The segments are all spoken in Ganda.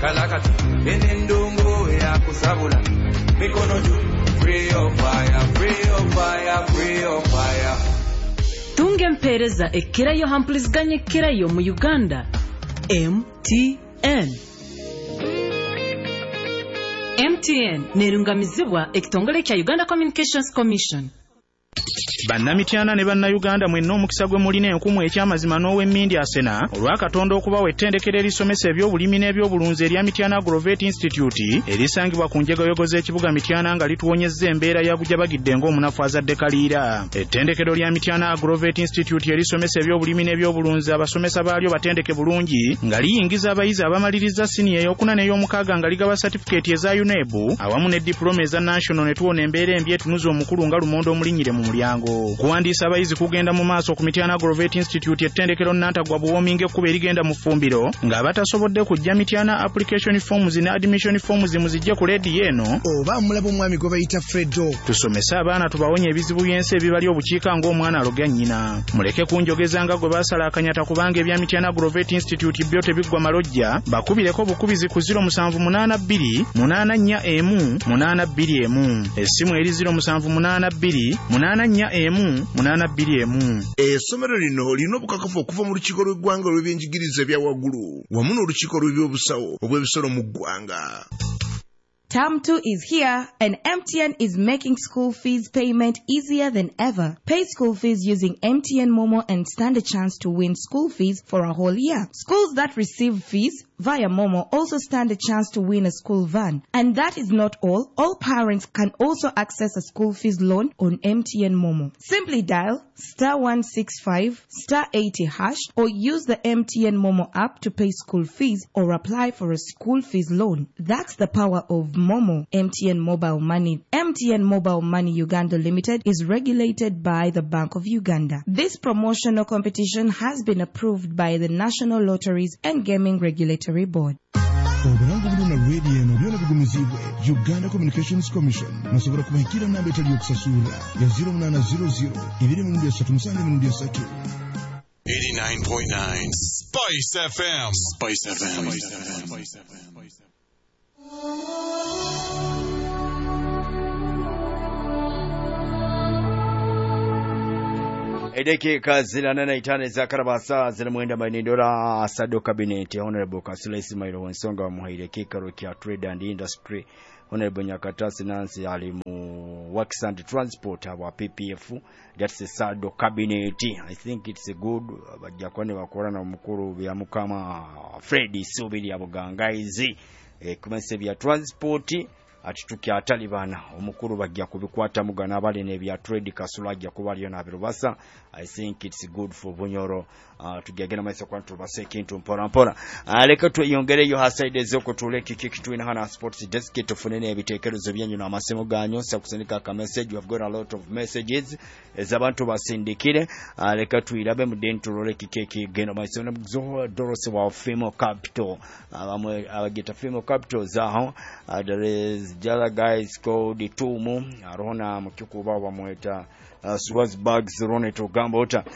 kalakati enendongo ya kusabula mikono juu free of fire free of fire free of fire tunge mpereza ekirayo hampuliziganye ekirayo mu Uganda MTN nerungamizibwa ekitongole kya Uganda Communications Commission. Bannamityana ne bannayuganda mwenna omukisa gwe mulina enkumu ekyamazima n'ow'emmindi asena olw'Akatonda okubawa ettendekero erisomesa ebyobulimi n'ebyobulunzi erya Mityana Agrovet Institute erisangibwa ku njegoyogo z'ekibuga Mityana nga lituwonyezza embeera ya bujabagidde ng'omunafu azadde kaliira. Ettendekero lya Mityana Agrovet Institute erisomesa ebyobulimi n'ebyobulunzi abasomesa baalyo batendeke bulungi nga liyingiza abayizi abamaliriza siniya ey'okuna n'ey'omukaaga nga ligaba certificate eza UNEB awamu ne diploma eza national ne tuwona embeera embi etunuza omukulu nga lumondo omulinnyire mu mulyango. Kuwandiisa abayizi kugenda mu maaso ku Mityana Agrovet Institute ettendekero Nantagwa Buwominga ekkuba erigenda mu ffumbiro ng'abatasobodde kujja Mityana application forms ne admission forms muzijje ku leedi eno oba mulaba omwami gwe bayita Fredo. Tusomese abaana tubawonye ebizibu by'ensi ebibali obukiika ng'omwana alogya nnyina. Muleke kunjogeza nga gwe baasala akanyata kubanga ebya Mityana Agrovet Institute byo tebiggwa malojja bakubireko bukubizi ku 0782 841 821 essimu eri 0782 841 821. Essomero lino lino obukakafu okuva mu lukiiko lw'eggwanga olw'ebyenjigiriza ebya waggulu wamu n'olukiiko lw'ebyobusawo obw'ebisolo mu ggwanga. Term 2 is here, and MTN is making school fees payment easier than ever. Pay school fees using MTN Momo and stand a chance to win school fees for a whole year. Schools that receive fees via Momo also stand a chance to win a school van. And that is not all. All parents can also access a school fees loan on MTN Momo. Simply dial *165 *80# or use the MTN Momo app to pay school fees or apply for a school fees loan. That's the power of Momo. MTN Mobile Money. MTN Mobile Money Uganda Limited is regulated by the Bank of Uganda. This promotional competition has been approved by the National Lotteries and Gaming Regulatory Board. Obulango buluna radio eno byona bigumizibwe Uganda Communications Commission nasobola kubahikira namba etali yokusasula ya 0800 237 89.9 Spice FM. Spice FM. Spice FM. Edekika 45 zakarabasa zilimwenda maindola Sado Cabinet Honorable Kasula Ismail Wonsonga wa muhaire kikaro kya Trade and Industry. Honorable Nyakatasi Nancy ali mu Works and Transport wa PPF. That's the Sado Cabinet. I think it's a good bajakwane bakora na mukuru bya mukama Freddy Subiri abugangaizi kumense bya transport ati atalibana omukuru bajja kubikwata mugana abali ne bya trade Kasula ajja kubalyo na birubasa. I think it's good for Bunyoro tujagena maisa kwa tubase kintu mpora leka tuyongereyo hasaide zoko tuleki kikitwina hana sports desk tufunene ebitekerezo byanyu na amasemo ganyo sakusendika ka message. We have got a lot of messages ezabantu basindikire leka tuyirabe mu dentro kiki gena maisa na zo Dorose wa Femo Capital abamwe abageta Femo Capital zaho there is jala guys called Tumu arona mukikuba bamweta Swazbugs Roneto Gambota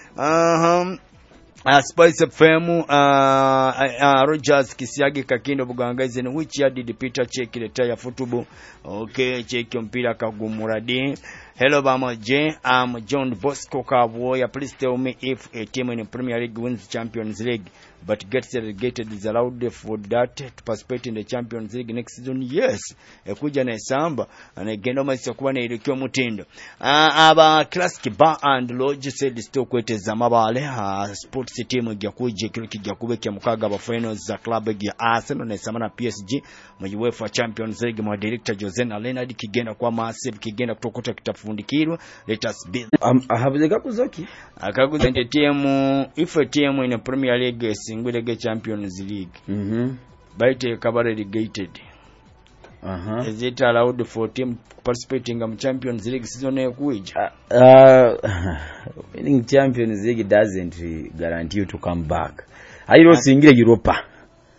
Spice FM Rogers Kisiagi Kakindo Bugangaize in which year did Peter check the tire football? Okay, check your mpira kagumuradi. Hello Bama J, I'm John Bosco Kavoya. Please tell me if a team in the Premier League wins the Champions League but gets relegated is allowed for that to participate in the Champions League next season. Yes, ekuja na samba and again omasa kuba na ilikyo mutindo aba Classic Bar and Lodge said still kwete zamabale sports team ya kuje kijja kubekya mukaga ba finals za club ya Arsenal na samana PSG mu UEFA Champions League mu director Jose Leonard kigenda kwa massive kigenda kutokota kitafundikirwa. Let us be ahabuzeka kuzoki akaguza team if a team in the Premier League singwelege Champions League baite kabare relegated is it allowed for team participating in Champions League season ekuja winning Champions League doesn't guarantee you to come back. Ayiro singire Europa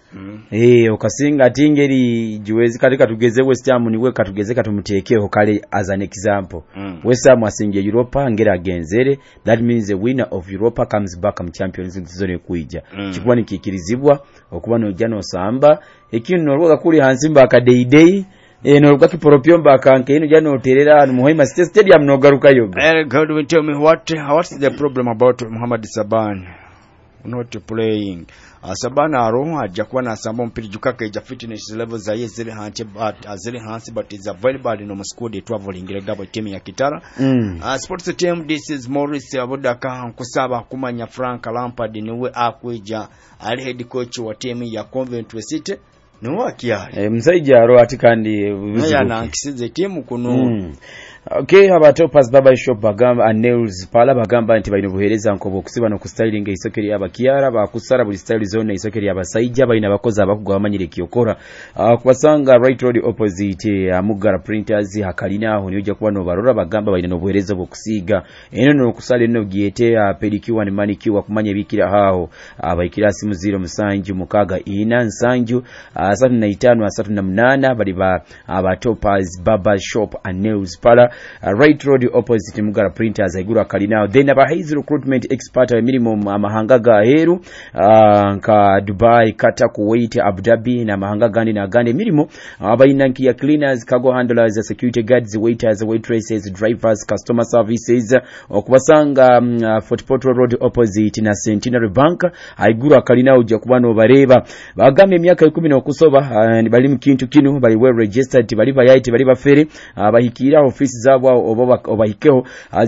okasinga ati ngeri jiwezi kati katugeze West Ham niwe katugeze katumutekeho kale as an example. West Ham asinge Europa ngera agenzere, that means the winner of Europa comes back am Champions League zone kuija. Chikuwa nikikirizibwa okuba no jano samba ekinu nolwa kuli hansi mbaka day no gakiporopiyo mbaka nkeno jano oterera Muhima Stadium no garuka yoga. God will tell me what's the problem about Muhammad Saban not playing. Sabana aro ajja kuba nasamba omupira jukaka eja fitness levels za ziri hansi but is available in squad traveling gabo team ya Kitara. Sports team, this is Maurice Abudaka nkusaba kumanya Frank Lampard niwe akweja ali head coach wa team ya Coventry City no akiya mzaija aro atikandi yana nkisize team kuno. Okay, abatopas baba shop bagamba nails pala bagamba nti balina buhereza nkobo okusiba no ku styling isokeri abakiara bakusara buli style zone isokeri abasaija balina bakoza abakugwa bamanyire kiyokora kubasanga right road opposite amugara printers hakalina aho niyo kuba no barora bagamba balina no buhereza bokusiga eno no kusala no giete pedicure and manicure kumanya bikira haho abaikira simu 0 musanju mukaga ina nsanju 35 38 bali ba abatopas baba shop and nails pala right road opposite mugara printers aigura kalinao then abahizi recruitment expert minimum amahanga ga heru nka Dubai, Qatar, Kuwait, Abu Dhabi na mahanga gandi na gandi minimum abayinanki ya cleaners, cargo handlers, security guards, waiters, waitresses, drivers, customer services okubasanga Fort Portal road opposite na Centenary Bank aigura kalinao je kubano bareba bagambe emyaka 10 okusoba bali mu kintu kinu bali well registered bali bayite bali bafere abahikira office zabo obahikeho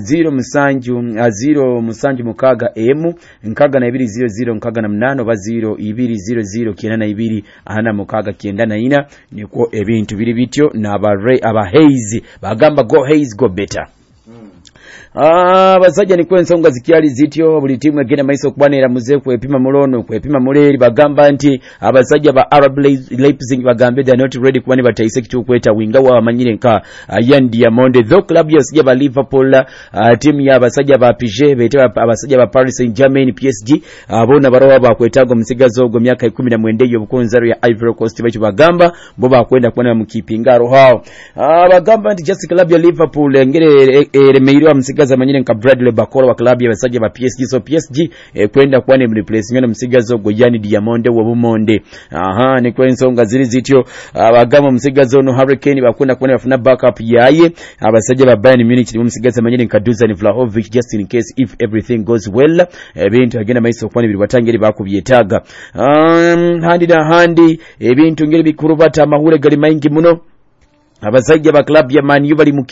0 musanju mukaga emu nkaga na 200 nkaga na 8 ba 0200 kienda 2 ana mukaga kienda na ina niko ebintu biri bityo na aba Hayes bagamba go Hayes go better. Basajja ni kwensonga zikyali zityo buli timu egenda maiso kubanera muze kwepima mulono kwepima muleri bagamba nti abasajja ba Arab Leipzig bagambe they are not ready kubani batayise kitu kweta winga wa amanyire nka Yan Diamond though club yosija ba Liverpool timu ya abasajja ba PSG bete abasajja ba Paris Saint-Germain PSG abona barowa bakwetago musigazo go myaka 17 yobukunzaro ya Ivory Coast bacho bagamba bo bakwenda kubona mukipingaro hao bagamba nti just club ya Liverpool ngere remeirwa musigaza manyine nka Bradley Bakolo wa club ya basajja ba PSG so PSG kwenda kuane replacement musigazo go Yan Diamond wobumonde ni kwensonga ziri zityo bagamba musigazo no Hurricane bakwenda kuane bafuna backup yaye abasajja ba Bayern Munich ni musigaza manyine nka Dusan Vlahovic just in case if everything goes well ebintu agenda maiso kuane biri batangere bakubyetaga handi ebintu ngere bikurubata amahure gali maingi muno abasajja ba club ya Man U bali